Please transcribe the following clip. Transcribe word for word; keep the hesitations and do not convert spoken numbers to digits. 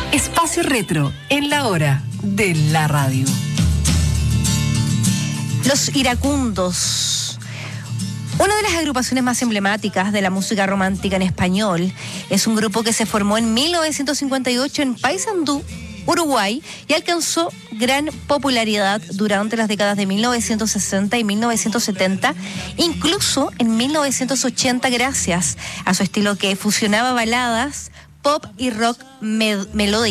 Espacio Retro, en la hora de la radio. Los Iracundos, una de las agrupaciones más emblemáticas de la música romántica en español, es un grupo que se formó en mil novecientos cincuenta y ocho en Paysandú, Uruguay, y alcanzó gran popularidad durante las décadas de mil novecientos sesenta y mil novecientos setenta, incluso en mil novecientos ochenta, gracias a su estilo que fusionaba baladas, pop y rock melódico.